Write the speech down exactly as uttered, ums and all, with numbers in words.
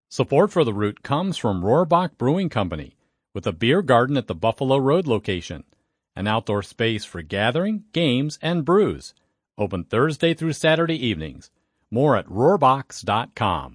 Support for the Root comes from Rohrbach Brewing Company, with a beer garden at the Buffalo Road location, an outdoor space for gathering, games, and brews. Open Thursday through Saturday evenings. More at rohrbachs dot com.